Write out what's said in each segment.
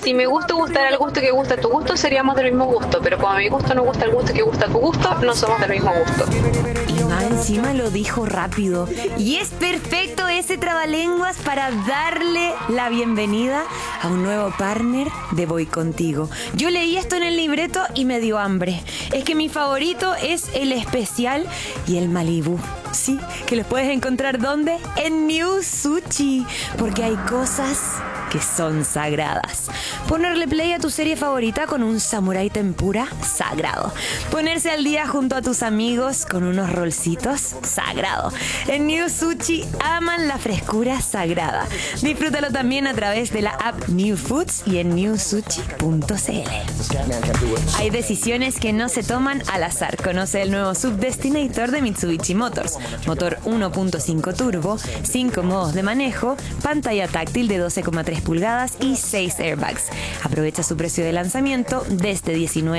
si mi gusto gustara el gusto que gusta tu gusto, seríamos del mismo gusto, pero como a mi gusto no gusta el gusto que gusta tu gusto, no somos del mismo gusto. Y más encima lo dijo rápido. Y es perfecto ese trabalenguas para darle la bienvenida a un nuevo partner de Voy Contigo. Yo leí esto en el libreto y me dio hambre. Es que mi favorito es el especial y el Malibú. Sí, que los puedes encontrar ¿dónde? En New Sushi, porque hay cosas que son sagradas. Ponerle play a tu serie favorita con un samurái tempura, sagrado. Ponerse al día junto a tus amigos con unos rolcitos, sagrado. En New Sushi aman la frescura sagrada. Disfrútalo también a través de la app New Foods y en newsushi.cl. Hay decisiones que no se toman al azar. Conoce el nuevo SUV Destinator de Mitsubishi Motors. Motor 1.5 turbo, 5 modos de manejo, pantalla táctil de 12,3 pulgadas y 6 airbags. Aprovecha su precio de lanzamiento desde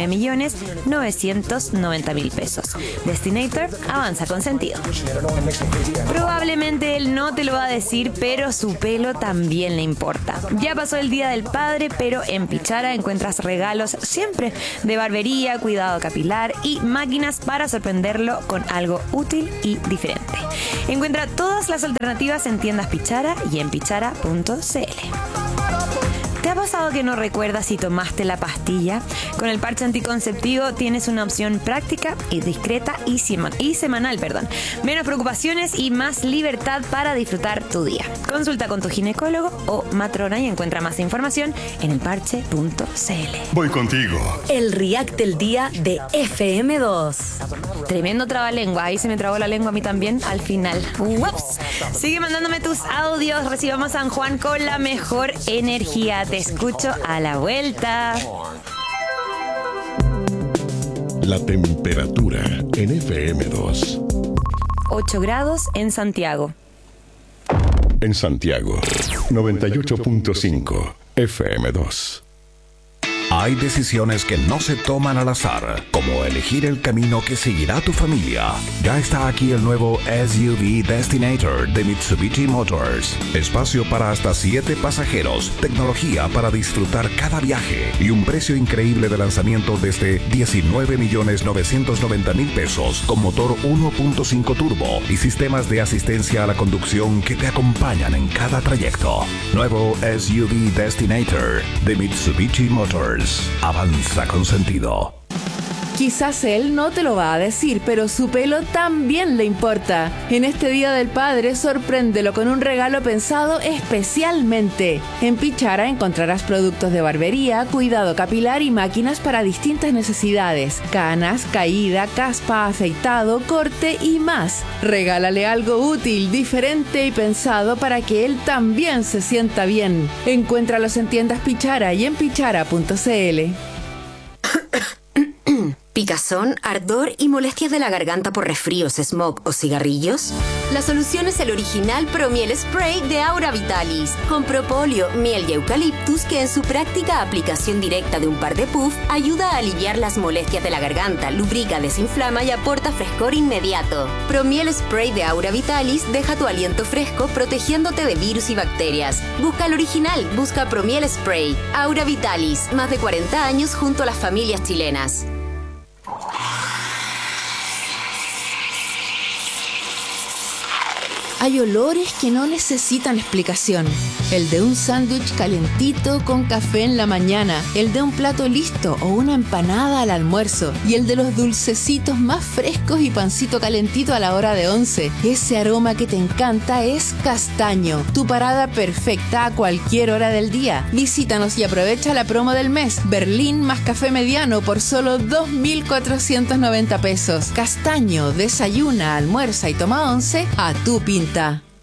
19.990.000 pesos. Destinator avanza con sentido. Probablemente él no te lo va a decir, pero su pelo también le importa. Ya pasó el Día del Padre, pero en Pichara encuentras regalos siempre de barbería, cuidado capilar y máquinas para sorprenderlo con algo útil y diferente. Encuentra todas las alternativas en tiendas Pichara y en pichara.cl. ¿Te ha pasado que no recuerdas si tomaste la pastilla? Con el parche anticonceptivo tienes una opción práctica y discreta y semanal. Menos preocupaciones y más libertad para disfrutar tu día. Consulta con tu ginecólogo o matrona y encuentra más información en elparche.cl. Voy contigo. El React del día de FM2. Tremendo trabalengua. Ahí se me trabó la lengua a mí también al final. ¡Ups! Sigue mandándome tus audios. Recibamos San Juan con la mejor energía. Te escucho a la vuelta. La temperatura en FM2. 8 grados en Santiago. En Santiago, 98.5 FM2. Hay decisiones que no se toman al azar, como elegir el camino que seguirá tu familia. Ya está aquí el nuevo SUV Destinator de Mitsubishi Motors. Espacio para hasta 7 pasajeros, tecnología para disfrutar cada viaje y un precio increíble de lanzamiento desde 19.990.000 pesos con motor 1.5 turbo y sistemas de asistencia a la conducción que te acompañan en cada trayecto. Nuevo SUV Destinator de Mitsubishi Motors. Avanza con sentido. Quizás él no te lo va a decir, pero su pelo también le importa. En este Día del Padre, sorpréndelo con un regalo pensado especialmente. En Pichara encontrarás productos de barbería, cuidado capilar y máquinas para distintas necesidades. Canas, caída, caspa, afeitado, corte y más. Regálale algo útil, diferente y pensado para que él también se sienta bien. Encuéntralos en tiendas Pichara y en pichara.cl. ¿Picazón, ardor y molestias de la garganta por resfríos, smog o cigarrillos? La solución es el original Promiel Spray de Aura Vitalis, con propóleo, miel y eucaliptus que en su práctica aplicación directa de un par de puff ayuda a aliviar las molestias de la garganta, lubrica, desinflama y aporta frescor inmediato. Promiel Spray de Aura Vitalis deja tu aliento fresco protegiéndote de virus y bacterias. Busca el original, busca Promiel Spray. Aura Vitalis, más de 40 años junto a las familias chilenas. Hay olores que no necesitan explicación. El de un sándwich calentito con café en la mañana, el de un plato listo o una empanada al almuerzo y el de los dulcecitos más frescos y pancito calentito a la hora de 11. Ese aroma que te encanta es Castaño, tu parada perfecta a cualquier hora del día. Visítanos y aprovecha la promo del mes. Berlín más café mediano por solo 2.490 pesos. Castaño, desayuna, almuerza y toma 11 a tu pinta.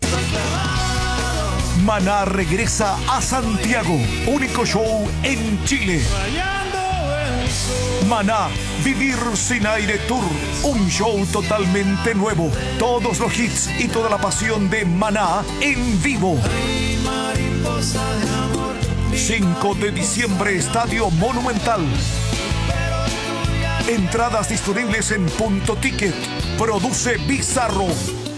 Maná regresa a Santiago, único show en Chile. Maná, Vivir Sin Aire Tour, un show totalmente nuevo. Todos los hits y toda la pasión de Maná en vivo. 5 de diciembre, Estadio Monumental. Entradas disponibles en Punto Ticket. Produce Bizarro.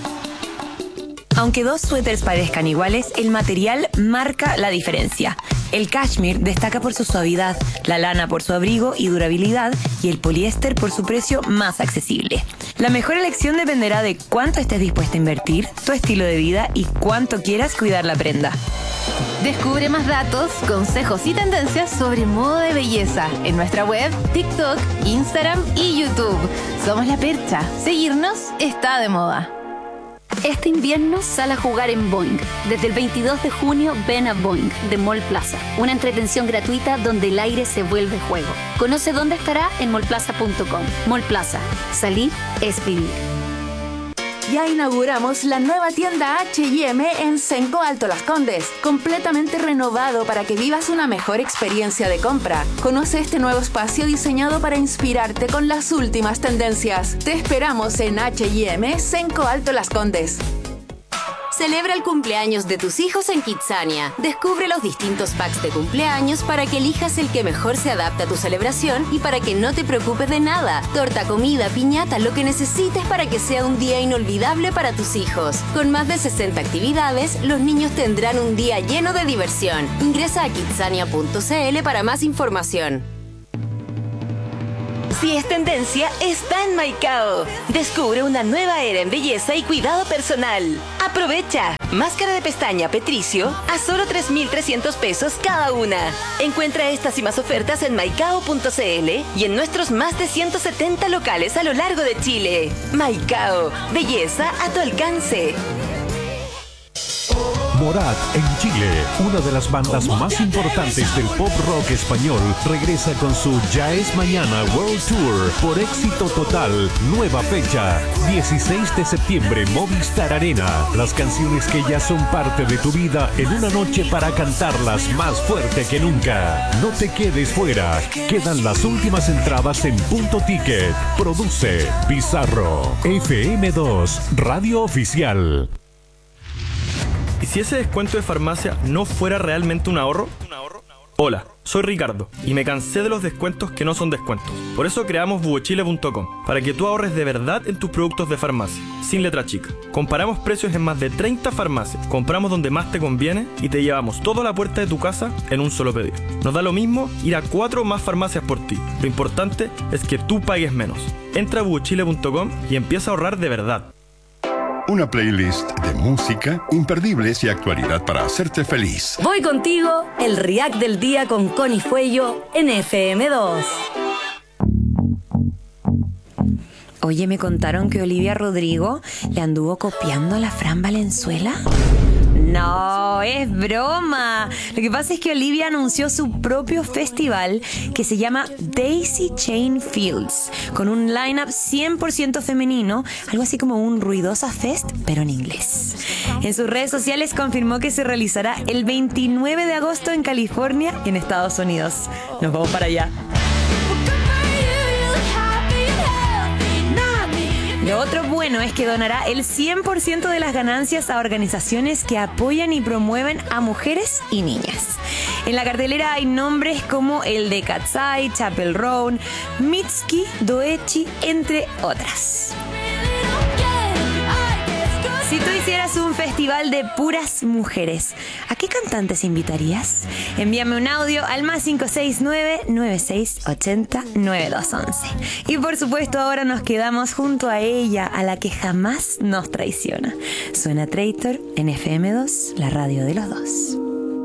Aunque dos suéteres parezcan iguales, el material marca la diferencia. El cashmere destaca por su suavidad, la lana por su abrigo y durabilidad y el poliéster por su precio más accesible. La mejor elección dependerá de cuánto estés dispuesta a invertir, tu estilo de vida y cuánto quieras cuidar la prenda. Descubre más datos, consejos y tendencias sobre moda de belleza en nuestra web, TikTok, Instagram y YouTube. Somos La Percha. Seguirnos está de moda. Este invierno sal a jugar en Boing. Desde el 22 de junio ven a Boing de Mall Plaza, una entretención gratuita donde el aire se vuelve juego. Conoce dónde estará en mallplaza.com. Mall Plaza. Salir es vivir. Ya inauguramos la nueva tienda H&M en Cenco Alto Las Condes, completamente renovado para que vivas una mejor experiencia de compra. Conoce este nuevo espacio diseñado para inspirarte con las últimas tendencias. Te esperamos en H&M Cenco Alto Las Condes. Celebra el cumpleaños de tus hijos en Kidzania. Descubre los distintos packs de cumpleaños para que elijas el que mejor se adapte a tu celebración y para que no te preocupes de nada. Torta, comida, piñata, lo que necesites para que sea un día inolvidable para tus hijos. Con más de 60 actividades, los niños tendrán un día lleno de diversión. Ingresa a kidzania.cl para más información. Si es tendencia, está en Maicao. Descubre una nueva era en belleza y cuidado personal. Aprovecha. Máscara de pestaña Petricio a solo 3.300 pesos cada una. Encuentra estas y más ofertas en maicao.cl y en nuestros más de 170 locales a lo largo de Chile. Maicao. Belleza a tu alcance. Morat en Chile, una de las bandas más importantes del pop rock español, regresa con su Ya es Mañana World Tour por éxito total. Nueva fecha, 16 de septiembre, Movistar Arena. Las canciones que ya son parte de tu vida en una noche para cantarlas más fuerte que nunca. No te quedes fuera. Quedan las últimas entradas en Punto Ticket. Produce Pizarro. FM2, Radio Oficial. ¿Y si ese descuento de farmacia no fuera realmente un ahorro? Hola, soy Ricardo y me cansé de los descuentos que no son descuentos. Por eso creamos buochile.com, para que tú ahorres de verdad en tus productos de farmacia, sin letra chica. Comparamos precios en más de 30 farmacias, compramos donde más te conviene y te llevamos todo a la puerta de tu casa en un solo pedido. Nos da lo mismo ir a 4 o más farmacias por ti. Lo importante es que tú pagues menos. Entra a buochile.com y empieza a ahorrar de verdad. Una playlist de música, imperdibles y actualidad para hacerte feliz. Voy contigo, el React del día con Connie Fuello en FM2. Oye, me contaron que Olivia Rodrigo le anduvo copiando a la Fran Valenzuela. No, es broma. Lo que pasa es que Olivia anunció su propio festival que se llama Daisy Chain Fields, con un line-up 100% femenino, algo así como un Ruidosa Fest, pero en inglés. En sus redes sociales confirmó que se realizará el 29 de agosto en California, en Estados Unidos. Nos vamos para allá. Lo otro bueno es que donará el 100% de las ganancias a organizaciones que apoyan y promueven a mujeres y niñas. En la cartelera hay nombres como el de Katsai, Chapel Roan, Mitski, Doechi, entre otras. Si tú hicieras un festival de puras mujeres, ¿a qué cantantes invitarías? Envíame un audio al +569 9680 9211. Y por supuesto ahora nos quedamos junto a ella, a la que jamás nos traiciona. Suena Traitor en FM2, la radio de los dos.